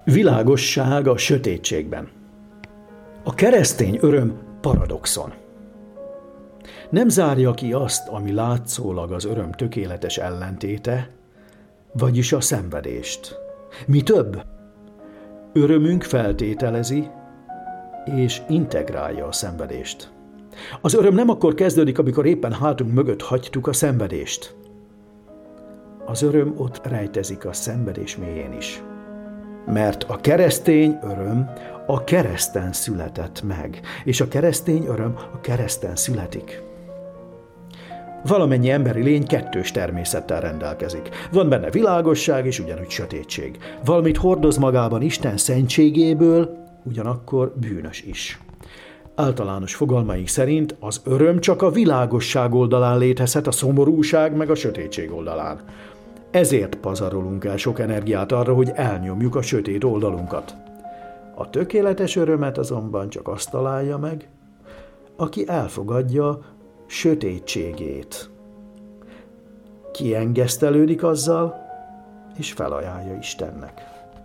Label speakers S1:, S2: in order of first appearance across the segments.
S1: Világosság a sötétségben. A keresztény öröm paradoxon. Nem zárja ki azt, ami látszólag az öröm tökéletes ellentéte, vagyis a szenvedést. Mi több, örömünk feltételezi és integrálja a szenvedést. Az öröm nem akkor kezdődik, amikor éppen hátunk mögött hagytuk a szenvedést. Az öröm ott rejtezik a szenvedés mélyén is. Mert a keresztény öröm a kereszten született meg, és a keresztény öröm a kereszten születik. Valamennyi emberi lény kettős természettel rendelkezik. Van benne világosság és ugyanúgy sötétség. Valamit hordoz magában Isten szentségéből, ugyanakkor bűnös is. Általános fogalmaink szerint az öröm csak a világosság oldalán létezhet, a szomorúság meg a sötétség oldalán. Ezért pazarolunk el sok energiát arra, hogy elnyomjuk a sötét oldalunkat. A tökéletes örömet azonban csak azt találja meg, aki elfogadja sötétségét. Kiengesztelődik azzal, és felajánlja Istennek.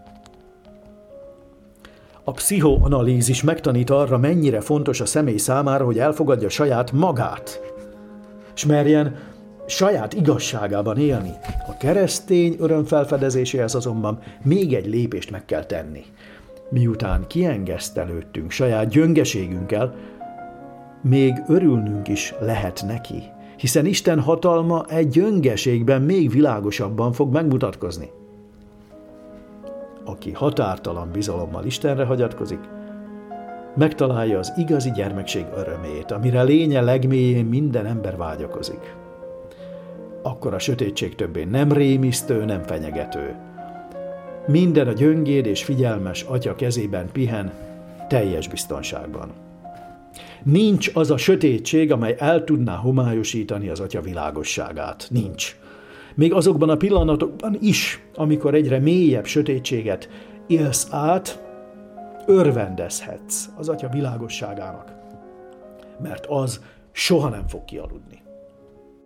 S1: A pszichoanalízis megtanít arra, mennyire fontos a személy számára, hogy elfogadja saját magát, és merjen saját igazságában élni. A keresztény öröm felfedezéséhez azonban még egy lépést meg kell tenni. Miután kiengesztelődtünk saját gyöngeségünkkel, még örülnünk is lehet neki, hiszen Isten hatalma egy gyöngeségben még világosabban fog megmutatkozni. Aki határtalan bizalommal Istenre hagyatkozik, megtalálja az igazi gyermekség örömét, amire lénye legmélyén minden ember vágyakozik. Akkor a sötétség többé nem rémisztő, nem fenyegető. Minden a gyöngéd és figyelmes Atya kezében pihen, teljes biztonságban. Nincs az a sötétség, amely el tudná homályosítani az Atya világosságát. Nincs. Még azokban a pillanatokban is, amikor egyre mélyebb sötétséget élsz át, örvendezhetsz az Atya világosságának, mert az soha nem fog kialudni.